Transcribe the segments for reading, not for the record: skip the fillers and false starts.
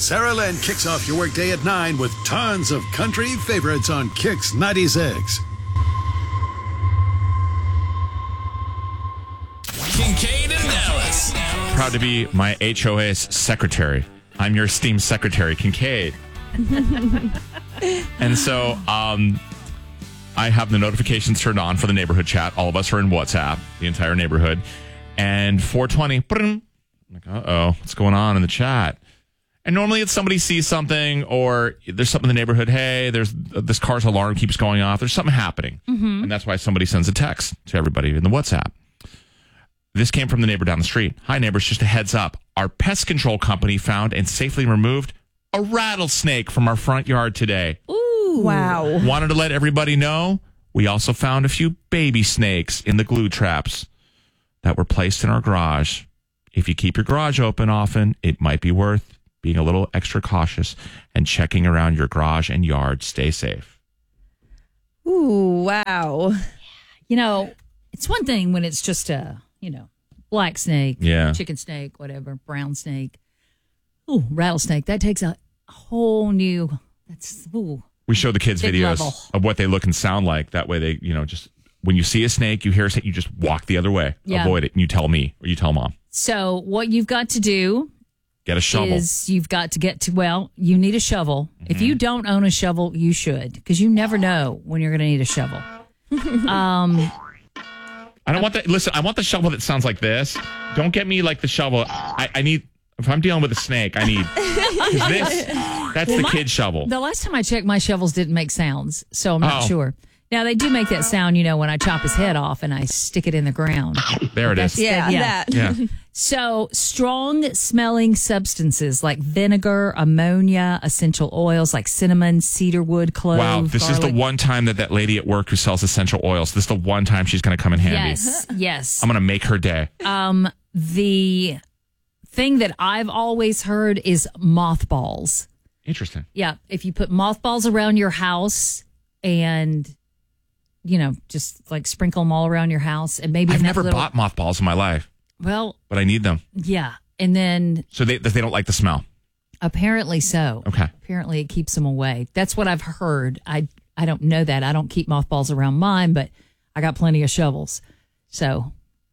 Sarah Lynn kicks off your workday at 9 with tons of country favorites on Kix 96. Kincaid and Dallas. Proud to be my HOA's secretary. I'm your esteemed secretary, Kincaid. And so I have the notifications turned on for the neighborhood chat. All of us are in WhatsApp, the entire neighborhood. And 420, I'm like, uh-oh, what's going on in the chat? And normally it's somebody sees something or there's something in the neighborhood. Hey, there's this car's alarm keeps going off. There's something happening. Mm-hmm. And that's why somebody sends a text to everybody in the WhatsApp. This came from the neighbor down the street. Hi, neighbors, just a heads up. Our pest control company found and safely removed a rattlesnake from our front yard today. Ooh. Wow. Wanted to let everybody know we also found a few baby snakes in the glue traps that were placed in our garage. If you keep your garage open often, it might be worth being a little extra cautious and checking around your garage and yard. Stay safe. Ooh, wow. You know, it's one thing when it's just a, black snake, chicken snake, whatever, brown snake. Ooh, rattlesnake. That takes a whole new, We show the kids videos of what they look and sound like. That way they, just when you see a snake, you hear a snake, you just walk the other way. Yeah. Avoid it. And you tell me or you tell mom. So what you've got to do get a shovel. You've got to you need a shovel. Mm-hmm. If you don't own a shovel, you should, because you never know when you're going to need a shovel. I don't want that. Listen, I want the shovel that sounds like this. Don't get me like the shovel. I need, if I'm dealing with a snake, I need, that's the kid shovel. The last time I checked, my shovels didn't make sounds, so I'm not sure. Now, they do make that sound, when I chop his head off and I stick it in the ground. There it is. Yeah. So, strong-smelling substances like vinegar, ammonia, essential oils like cinnamon, cedarwood, clove, wow, this garlic. is the one time that lady at work who sells essential oils, this is the one time she's going to come in handy. Yes. I'm going to make her day. The thing that I've always heard is mothballs. Interesting. Yeah, if you put mothballs around your house and... just like sprinkle them all around your house, and maybe I've never bought mothballs in my life. Well, but I need them. Yeah, and then so they don't like the smell. Apparently so. Okay. Apparently it keeps them away. That's what I've heard. I don't know that. I don't keep mothballs around mine, but I got plenty of shovels, so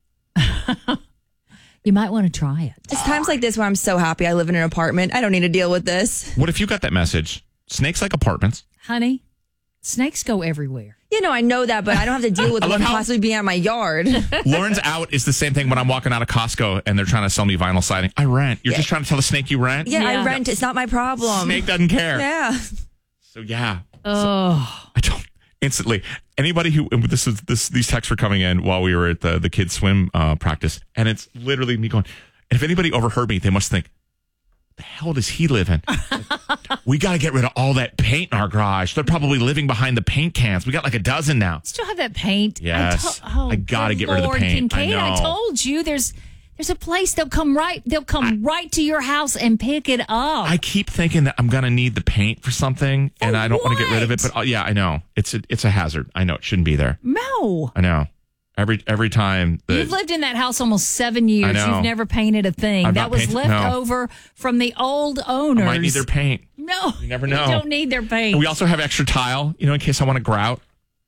you might want to try it. It's times like this where I'm so happy I live in an apartment. I don't need to deal with this. What if you got that message? Snakes like apartments, honey. Snakes go everywhere. I know that, but I don't have to deal with one possibly being out of my yard. Lauren's out is the same thing when I'm walking out of Costco and they're trying to sell me vinyl siding. I rent. You're just trying to tell the snake you rent? Yeah, I rent. It's not my problem. Snake doesn't care. Yeah. So, yeah. Oh. So, I don't. Instantly. Anybody who, these texts were coming in while we were at the kids' swim practice, and it's literally me going, and if anybody overheard me, they must think, the hell does he live in? We got to get rid of all that paint in our garage. They're probably living behind the paint cans. We got like a dozen now. Still have that paint? Yes. I got to get rid of the paint. Kincaid, I know. I told you there's a place they'll come right to your house and pick it up. I keep thinking that I'm going to need the paint for something and I don't want to get rid of it, but yeah, I know. It's a hazard. I know it shouldn't be there. No. I know. Every time you've lived in that house almost 7 years. I know. You've never painted a thing. That was left over from the old owners. I might need their paint. No, you never know. You don't need their paint. And we also have extra tile, in case I want to grout.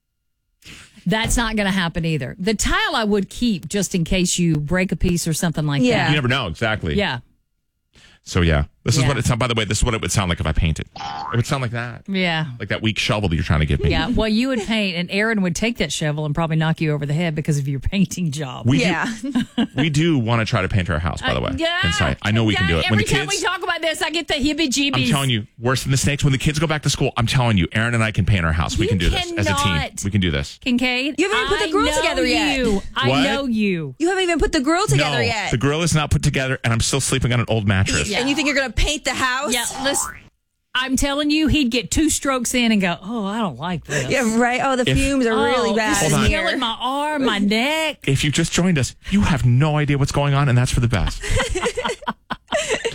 That's not going to happen either. The tile I would keep just in case you break a piece or something like that. You never know exactly. Yeah. So yeah, this is what it's. By the way, this is what it would sound like if I painted. It would sound like that. Yeah, like that weak shovel that you're trying to give me. Yeah, well, you would paint, and Aaron would take that shovel and probably knock you over the head because of your painting job. We do want to try to paint our house. By the way, inside. I know we can do it. Every time we talk about this, I get the heebie-jeebies. I'm telling you, worse than the snakes. When the kids go back to school, I'm telling you, Aaron and I can paint our house. We can do this as a team. We can do this. Kincaid, you haven't even put the grill together yet. I know you. You haven't even put the grill together yet. The grill is not put together, and I'm still sleeping on an old mattress. And you think you're going to paint the house? Yeah, listen. I'm telling you, he'd get 2 strokes in and go, oh, I don't like this. Yeah, right. Oh, the fumes are really bad. This is killing my arm, my neck. If you just joined us, you have no idea what's going on, and that's for the best.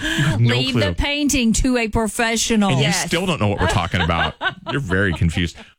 Leave the painting to a professional. And you still don't know what we're talking about. You're very confused.